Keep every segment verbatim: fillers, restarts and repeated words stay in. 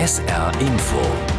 S R Info.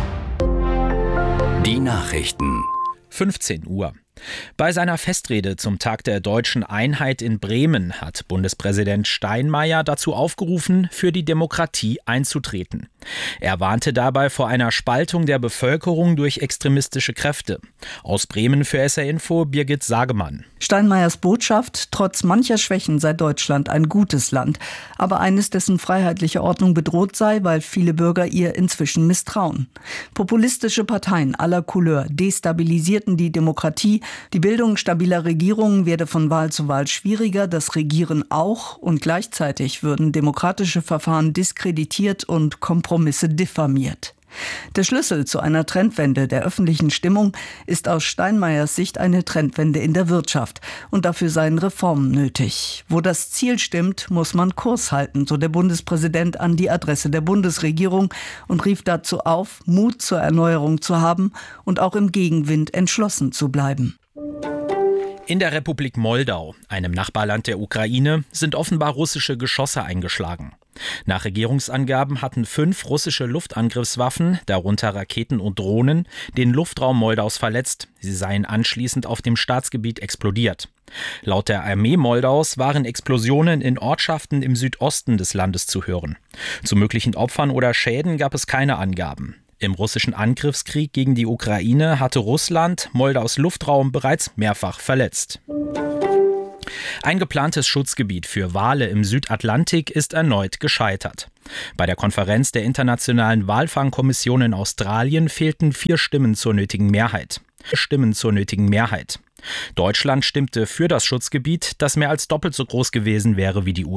Die Nachrichten. fünfzehn Uhr. Bei seiner Festrede zum Tag der Deutschen Einheit in Bremen hat Bundespräsident Steinmeier dazu aufgerufen, für die Demokratie einzutreten. Er warnte dabei vor einer Spaltung der Bevölkerung durch extremistische Kräfte. Aus Bremen für S R Info Birgit Sagemann. Steinmeiers Botschaft: Trotz mancher Schwächen sei Deutschland ein gutes Land, aber eines, dessen freiheitliche Ordnung bedroht sei, weil viele Bürger ihr inzwischen misstrauen. Populistische Parteien aller Couleur destabilisierten die Demokratie. Die Bildung stabiler Regierungen werde von Wahl zu Wahl schwieriger, das Regieren auch, und gleichzeitig würden demokratische Verfahren diskreditiert und Kompromisse diffamiert. Der Schlüssel zu einer Trendwende der öffentlichen Stimmung ist aus Steinmeiers Sicht eine Trendwende in der Wirtschaft, und dafür seien Reformen nötig. Wo das Ziel stimmt, muss man Kurs halten, so der Bundespräsident an die Adresse der Bundesregierung und rief dazu auf, Mut zur Erneuerung zu haben und auch im Gegenwind entschlossen zu bleiben. In der Republik Moldau, einem Nachbarland der Ukraine, sind offenbar russische Geschosse eingeschlagen. Nach Regierungsangaben hatten fünf russische Luftangriffswaffen, darunter Raketen und Drohnen, den Luftraum Moldaus verletzt. Sie seien anschließend auf dem Staatsgebiet explodiert. Laut der Armee Moldaus waren Explosionen in Ortschaften im Südosten des Landes zu hören. Zu möglichen Opfern oder Schäden gab es keine Angaben. Im russischen Angriffskrieg gegen die Ukraine hatte Russland Moldaus Luftraum bereits mehrfach verletzt. Ein geplantes Schutzgebiet für Wale im Südatlantik ist erneut gescheitert. Bei der Konferenz der Internationalen Walfangkommission in Australien fehlten vier Stimmen zur nötigen Mehrheit. Stimmen zur nötigen Mehrheit. Deutschland stimmte für das Schutzgebiet, das mehr als doppelt so groß gewesen wäre wie die U S A.